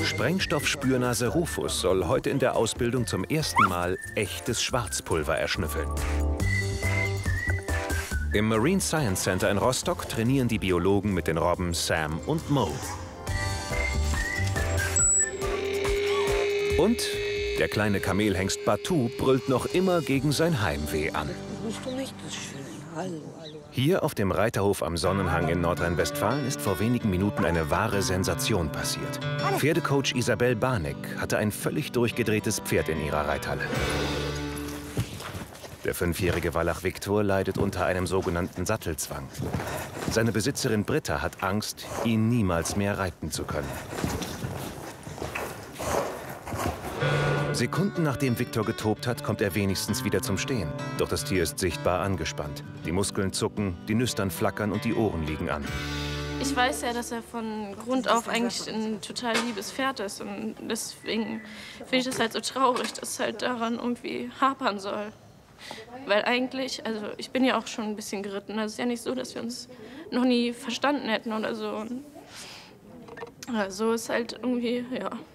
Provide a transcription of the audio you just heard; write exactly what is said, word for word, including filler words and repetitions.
Sprengstoffspürnase Rufus soll heute in der Ausbildung zum ersten Mal echtes Schwarzpulver erschnüffeln. Im Marine Science Center in Rostock trainieren die Biologen mit den Robben Sam und Mo. Und der kleine Kamelhengst Batu brüllt noch immer gegen sein Heimweh an. Bist du nicht so schön? Hallo, hallo. Hier auf dem Reiterhof am Sonnenhang in Nordrhein-Westfalen ist vor wenigen Minuten eine wahre Sensation passiert. Pferdecoach Isabel Barneck hatte ein völlig durchgedrehtes Pferd in ihrer Reithalle. Der fünfjährige Wallach Viktor leidet unter einem sogenannten Sattelzwang. Seine Besitzerin Britta hat Angst, ihn niemals mehr reiten zu können. Sekunden nachdem Viktor getobt hat, kommt er wenigstens wieder zum Stehen. Doch das Tier ist sichtbar angespannt. Die Muskeln zucken, die Nüstern flackern und die Ohren liegen an. Ich weiß ja, dass er von Grund auf eigentlich ein total liebes Pferd ist. Und deswegen finde ich das halt so traurig, dass es halt daran irgendwie hapern soll. Weil eigentlich, also ich bin ja auch schon ein bisschen geritten. Also es ist ja nicht so, dass wir uns noch nie verstanden hätten oder so. Und so ist halt irgendwie, ja.